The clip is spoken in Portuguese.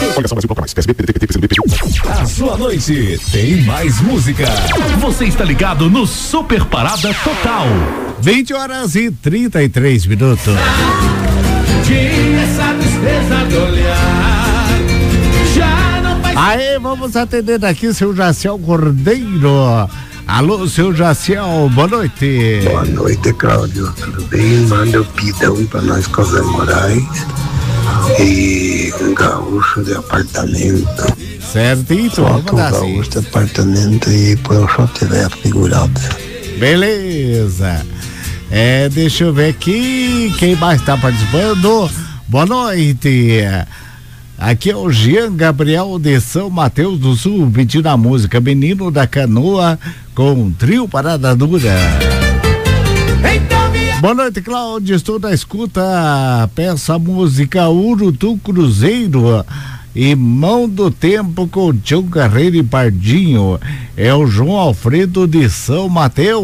A sua noite tem mais música. Você está ligado no Super Parada Total. 20h33. Tinha essa tristeza de olhar. Já não faz. Aí, vamos atender aqui o seu Jaciel Cordeiro. Alô, seu Jaciel, boa noite. Boa noite, Cláudio. Tudo bem? Manda o pidão pra nós, Cosé Moraes. E um gaúcho de apartamento. Certinho, vamos Foca o dar assim. gaúcho de apartamento e põe o só tiver figurado. Beleza. Deixa eu ver aqui quem mais está participando. Boa noite. Aqui é o Jean Gabriel de São Mateus do Sul, pedindo a música Menino da Canoa com Trio Parada Dura. Boa noite, Cláudio, estou na escuta, peço a música Urutu Cruzeiro e Mão do Tempo com Tião Carreiro e Pardinho. É o João Alfredo de São Mateus.